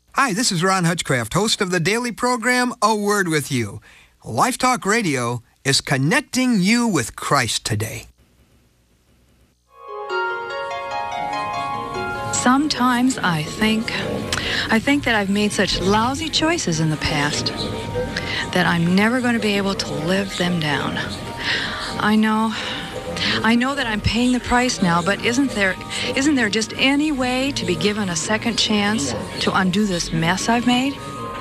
Hi, this is Ron Hutchcraft, host of the daily program, A Word With You. Life Talk Radio is connecting you with Christ today. Sometimes I think that I've made such lousy choices in the past that I'm never going to be able to live them down. I know that I'm paying the price now, but isn't there just any way to be given a second chance to undo this mess I've made?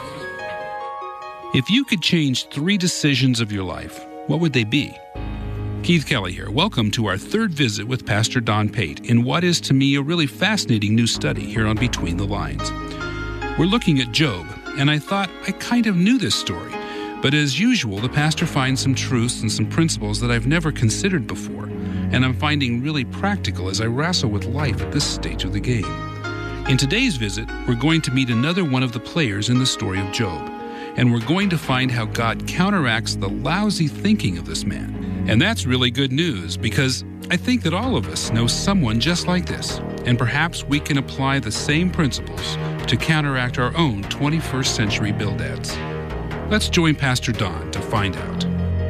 If you could change 3 decisions of your life, what would they be? Keith Kelly here. Welcome to our third visit with Pastor Don Pate in what is to me a really fascinating new study here on Between the Lines. We're looking at Job, and I thought I kind of knew this story, but as usual, the pastor finds some truths and some principles that I've never considered before, and I'm finding really practical as I wrestle with life at this stage of the game. In today's visit, we're going to meet another one of the players in the story of Job, and we're going to find how God counteracts the lousy thinking of this man. And that's really good news, because I think that all of us know someone just like this, and perhaps we can apply the same principles to counteract our own 21st century Bildads. Let's join Pastor Don to find out.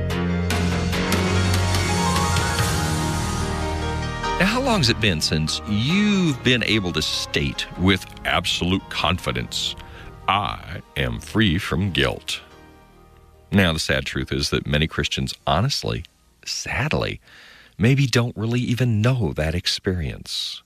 Now, how long has it been since you've been able to state with absolute confidence, I am free from guilt? Now, the sad truth is that many Christians honestly, sadly, maybe don't really even know that experience.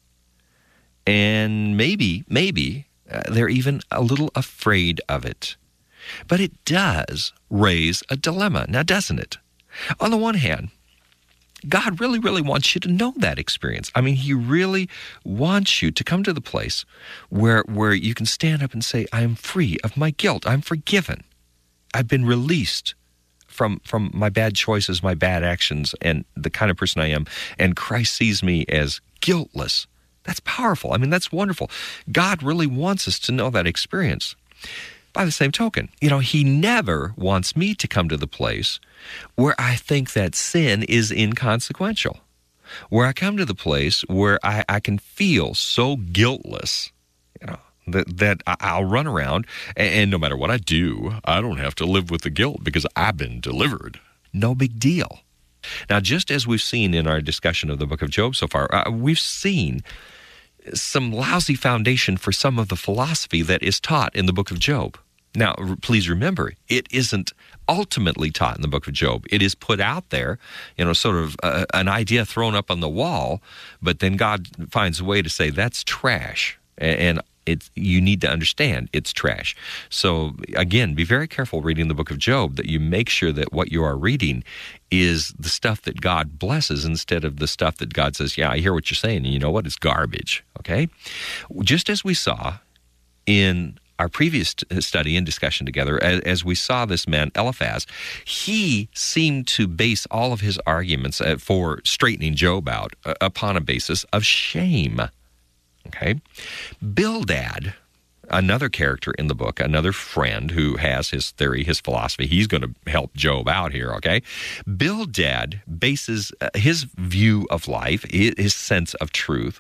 And maybe they're even a little afraid of it. But it does raise a dilemma, now doesn't it? On the one hand, God really, really wants you to know that experience. I mean, He really wants you to come to the place where you can stand up and say, I am free of my guilt. I'm forgiven. I've been released from my bad choices, my bad actions, and the kind of person I am. And Christ sees me as guiltless. That's powerful. I mean, that's wonderful. God really wants us to know that experience. By the same token, He never wants me to come to the place where I think that sin is inconsequential, where I come to the place where I can feel so guiltless, that I'll run around, and no matter what I do, I don't have to live with the guilt because I've been delivered. No big deal. Now, just as we've seen in our discussion of the book of Job so far, we've seen some lousy foundation for some of the philosophy that is taught in the book of Job. Now, please remember, it isn't ultimately taught in the book of Job. It is put out there, sort of an idea thrown up on the wall, but then God finds a way to say, that's trash, and you need to understand it's trash. So, again, be very careful reading the book of Job, that you make sure that what you are reading is the stuff that God blesses instead of the stuff that God says, yeah, I hear what you're saying, and you know what? It's garbage, okay? Just as we saw in our previous study and discussion together, as we saw this man, Eliphaz, he seemed to base all of his arguments for straightening Job out upon a basis of shame. Okay? Bildad, another character in the book, another friend who has his theory, his philosophy, he's going to help Job out here, okay? Bildad bases his view of life, his sense of truth,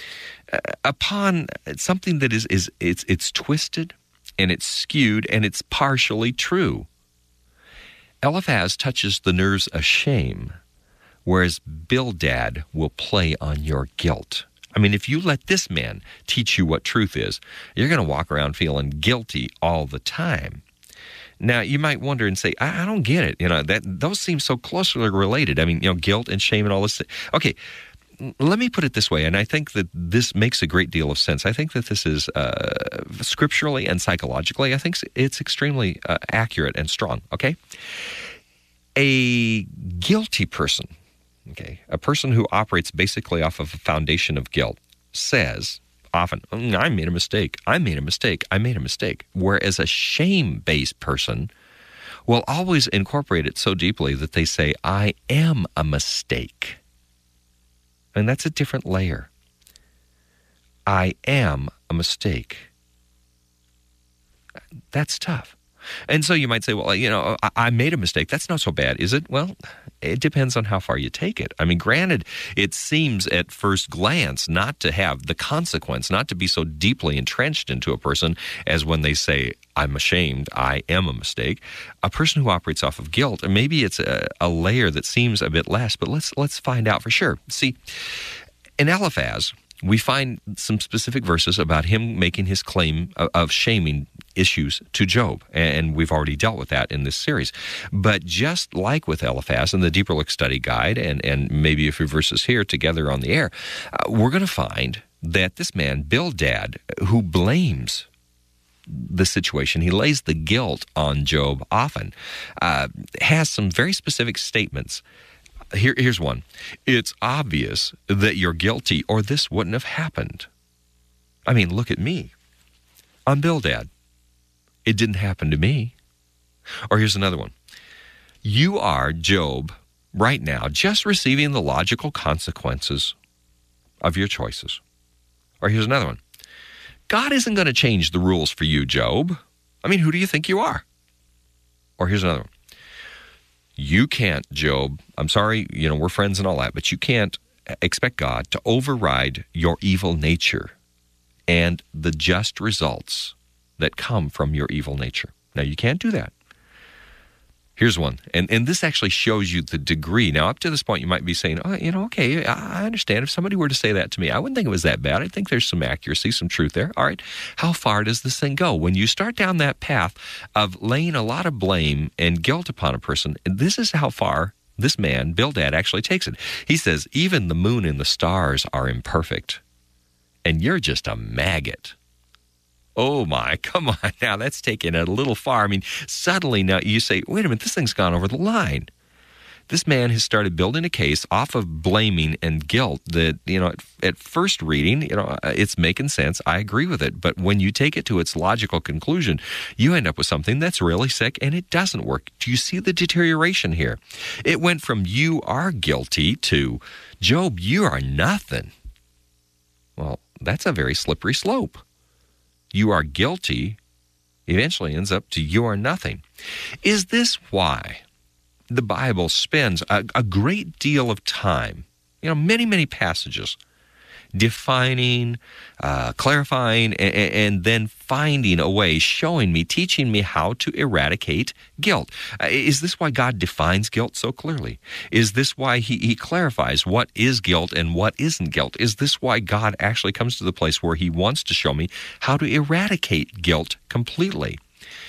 upon something that it's twisted, and it's skewed, and it's partially true. Eliphaz touches the nerves of shame, whereas Bildad will play on your guilt. I mean, if you let this man teach you what truth is, you're going to walk around feeling guilty all the time. Now, you might wonder and say, I don't get it. Those seem so closely related. I mean, guilt and shame and all this. Okay, let me put it this way, and I think that this makes a great deal of sense. I think that this is scripturally and psychologically, I think it's extremely accurate and strong, okay? A guilty person, okay, a person who operates basically off of a foundation of guilt, says often, I made a mistake, I made a mistake, I made a mistake. Whereas a shame-based person will always incorporate it so deeply that they say, I am a mistake. And that's a different layer. I am a mistake. That's tough. And so you might say, well, I made a mistake. That's not so bad, is it? Well, it depends on how far you take it. I mean, granted, it seems at first glance not to have the consequence, not to be so deeply entrenched into a person as when they say, I'm ashamed, I am a mistake. A person who operates off of guilt, and maybe it's a layer that seems a bit less, but let's find out for sure. See, in Eliphaz, we find some specific verses about him making his claim of shaming issues to Job, and we've already dealt with that in this series. But just like with Eliphaz in the Deeper Look Study Guide, and maybe a few verses here together on the air, we're going to find that this man, Bildad, who blames the situation, he lays the guilt on Job often, has some very specific statements. Here's one. It's obvious that you're guilty or this wouldn't have happened. I mean, look at me. I'm Bildad. It didn't happen to me. Or here's another one. You are, Job, right now, just receiving the logical consequences of your choices. Or here's another one. God isn't going to change the rules for you, Job. I mean, who do you think you are? Or here's another one. You can't, Job, I'm sorry, we're friends and all that, but you can't expect God to override your evil nature and the just results that come from your evil nature. Now, you can't do that. Here's one, and this actually shows you the degree. Now, up to this point, you might be saying, okay, I understand. If somebody were to say that to me, I wouldn't think it was that bad. I think there's some accuracy, some truth there. All right, how far does this thing go? When you start down that path of laying a lot of blame and guilt upon a person, this is how far this man, Bildad, actually takes it. He says, even the moon and the stars are imperfect, and you're just a maggot. Oh my, come on now, that's taking it a little far. I mean, suddenly now you say, wait a minute, this thing's gone over the line. This man has started building a case off of blaming and guilt that, at first reading, it's making sense. I agree with it. But when you take it to its logical conclusion, you end up with something that's really sick and it doesn't work. Do you see the deterioration here? It went from you are guilty to Job, you are nothing. Well, that's a very slippery slope. You are guilty eventually ends up to you are nothing. Is this why the Bible spends a great deal of time, many, many passages, defining, clarifying, and then finding a way, showing me, teaching me how to eradicate guilt? Is this why God defines guilt so clearly? Is this why he clarifies what is guilt and what isn't guilt? Is this why God actually comes to the place where he wants to show me how to eradicate guilt completely?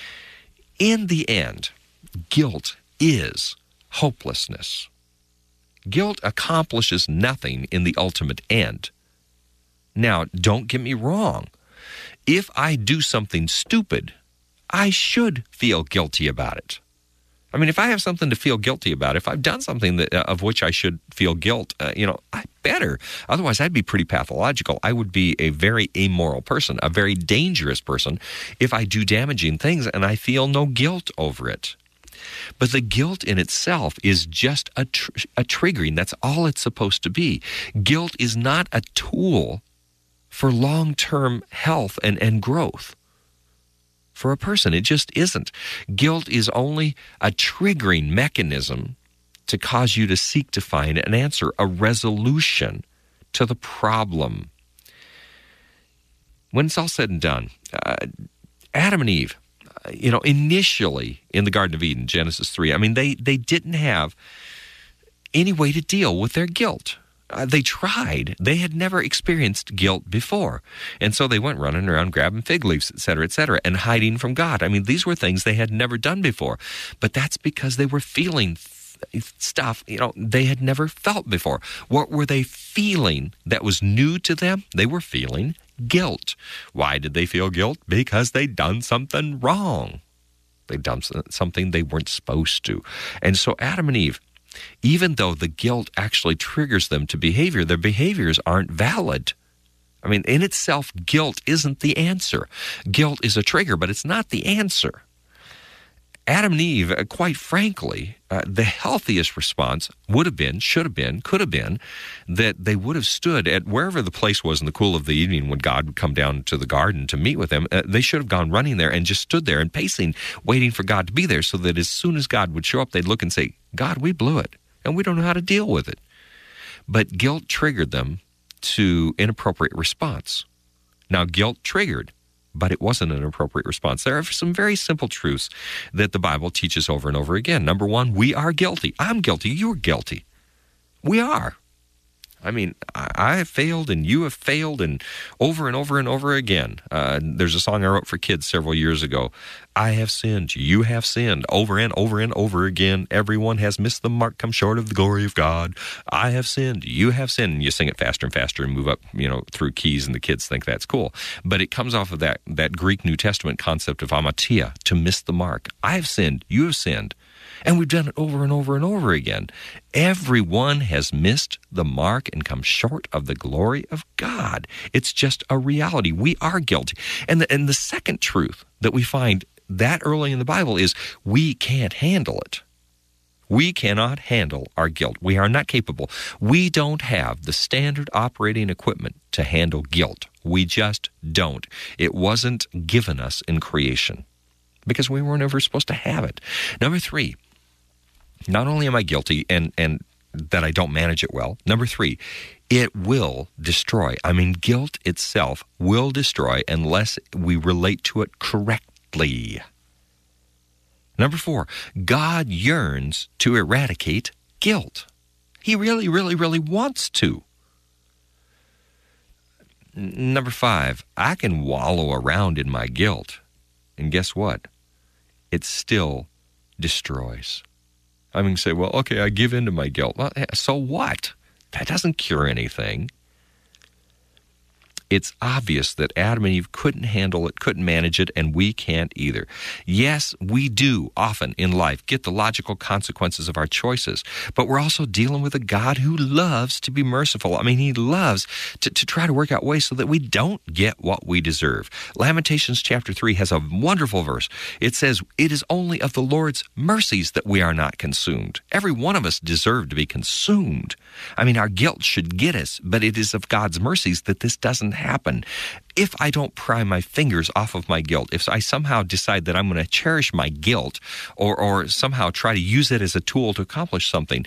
In the end, guilt is hopelessness. Guilt accomplishes nothing in the ultimate end. Now, don't get me wrong. If I do something stupid, I should feel guilty about it. I mean, if I have something to feel guilty about, if I've done something of which I should feel guilt, I better. Otherwise, I'd be pretty pathological. I would be a very amoral person, a very dangerous person, if I do damaging things and I feel no guilt over it. But the guilt in itself is just a triggering. That's all it's supposed to be. Guilt is not a tool for long-term health and growth. For a person, it just isn't. Guilt is only a triggering mechanism to cause you to seek to find an answer, a resolution to the problem. When it's all said and done, Adam and Eve, initially in the Garden of Eden, Genesis 3, they didn't have any way to deal with their guilt. They tried. They had never experienced guilt before. And so they went running around grabbing fig leaves, et cetera, and hiding from God. These were things they had never done before. But that's because they were feeling stuff, they had never felt before. What were they feeling that was new to them? They were feeling guilt. Why did they feel guilt? Because they'd done something wrong. They'd done something they weren't supposed to. And so Adam and Eve, even though the guilt actually triggers them to behavior, their behaviors aren't valid. In itself, guilt isn't the answer. Guilt is a trigger, but it's not the answer. Adam and Eve, quite frankly, the healthiest response would have been, should have been, could have been, that they would have stood at wherever the place was in the cool of the evening when God would come down to the garden to meet with them. They should have gone running there and just stood there and pacing, waiting for God to be there, so that as soon as God would show up, they'd look and say, God, we blew it, and we don't know how to deal with it. But guilt triggered them to inappropriate response. Now, guilt triggered, but it wasn't an appropriate response. There are some very simple truths that the Bible teaches over and over again. Number one, we are guilty. I'm guilty. You're guilty. We are. I mean, I have failed and you have failed, and over and over and over again. There's a song I wrote for kids several years ago. I have sinned, you have sinned, over and over and over again. Everyone has missed the mark, come short of the glory of God. I have sinned, you have sinned. And you sing it faster and faster and move up, through keys, and the kids think that's cool. But it comes off of that Greek New Testament concept of amatia, to miss the mark. I have sinned, you have sinned. And we've done it over and over and over again. Everyone has missed the mark and come short of the glory of God. It's just a reality. We are guilty. And the second truth that we find that early in the Bible is we can't handle it. We cannot handle our guilt. We are not capable. We don't have the standard operating equipment to handle guilt. We just don't. It wasn't given us in creation because we weren't ever supposed to have it. Number three, not only am I guilty and that I don't manage it well, number three, it will destroy. I mean, guilt itself will destroy unless we relate to it correctly. Number four, God yearns to eradicate guilt. He really, really, really wants to. Number five, I can wallow around in my guilt, and guess what? It still destroys. I mean, say, well, okay, I give in to my guilt. Well, so what? That doesn't cure anything. It's obvious that Adam and Eve couldn't handle it, couldn't manage it, and we can't either. Yes, we do often in life get the logical consequences of our choices, but we're also dealing with a God who loves to be merciful. I mean, he loves to try to work out ways so that we don't get what we deserve. Lamentations chapter 3 has a wonderful verse. It says, "It is only of the Lord's mercies that we are not consumed." Every one of us deserve to be consumed. I mean, our guilt should get us, but it is of God's mercies that this doesn't happen. If I don't pry my fingers off of my guilt, if I somehow decide that I'm going to cherish my guilt or somehow try to use it as a tool to accomplish something,